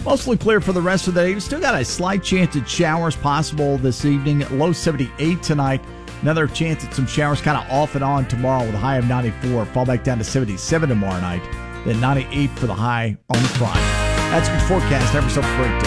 Mostly clear for the rest of the day. We've still got a slight chance at showers possible this evening. Low 78 tonight. Another chance at some showers kind of off and on tomorrow with a high of 94. Fall back down to 77 tomorrow night. Then 98 for the high on Friday. That's your forecast. Have yourself a great day.